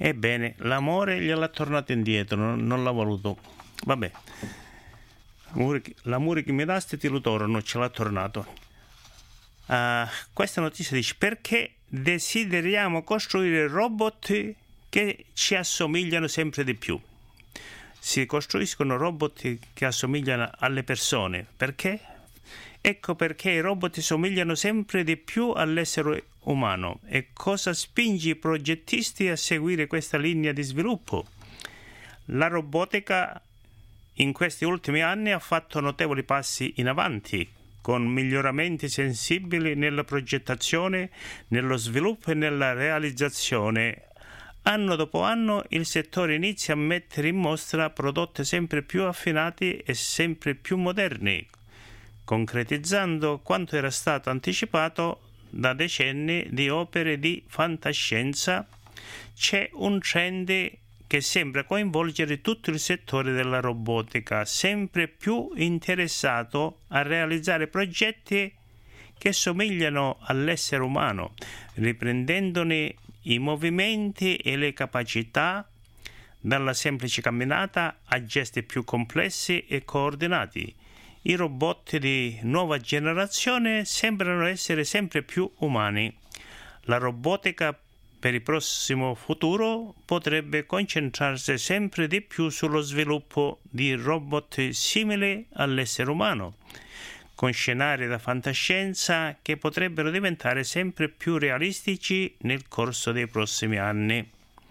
Ebbene, l'amore gliel'ha tornato indietro, non l'ha voluto. Vabbè, l'amore che mi dasti ti lo torno, ce l'ha tornato. Questa notizia dice: perché desideriamo costruire robot che ci assomigliano sempre di più. Si costruiscono robot che assomigliano alle persone. Perché? Ecco perché i robot somigliano sempre di più all'essere umano. E cosa spinge i progettisti a seguire questa linea di sviluppo? La robotica in questi ultimi anni ha fatto notevoli passi in avanti, con miglioramenti sensibili nella progettazione, nello sviluppo e nella realizzazione. Anno dopo anno il settore inizia a mettere in mostra prodotti sempre più affinati e sempre più moderni, concretizzando quanto era stato anticipato da decenni di opere di fantascienza. C'è un trend che sembra coinvolgere tutto il settore della robotica, sempre più interessato a realizzare progetti che somigliano all'essere umano, riprendendone i movimenti e le capacità, dalla semplice camminata a gesti più complessi e coordinati. I robot di nuova generazione sembrano essere sempre più umani. La robotica per il prossimo futuro potrebbe concentrarsi sempre di più sullo sviluppo di robot simili all'essere umano, con scenari da fantascienza che potrebbero diventare sempre più realistici nel corso dei prossimi anni.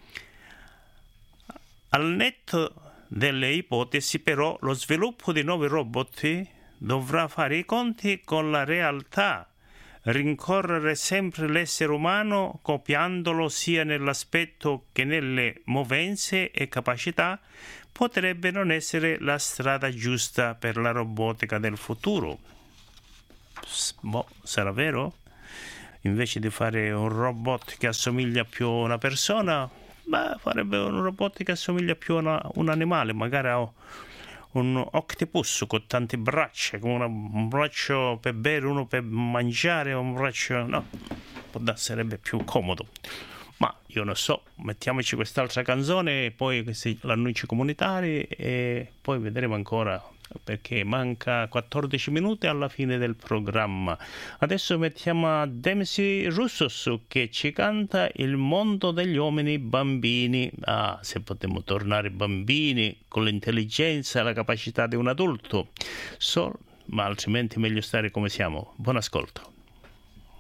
Al netto delle ipotesi, però, lo sviluppo di nuovi robot dovrà fare i conti con la realtà. Rincorrere sempre l'essere umano, copiandolo sia nell'aspetto che nelle movenze e capacità, potrebbe non essere la strada giusta per la robotica del futuro. Sarà vero? Invece di fare un robot che assomiglia più a una persona, farebbe un robot che assomiglia più a un animale, magari a un octopus con tante braccia, con un braccio per bere, uno per mangiare, un braccio... no, sarebbe più comodo. Ma io non so, mettiamoci quest'altra canzone e poi questi annunci comunitari e poi vedremo ancora, perché manca 14 minuti alla fine del programma. Adesso mettiamo Dempsey Russos che ci canta Il mondo degli uomini bambini. Se potremmo tornare bambini con l'intelligenza e la capacità di un adulto, ma altrimenti meglio stare come siamo. Buon ascolto.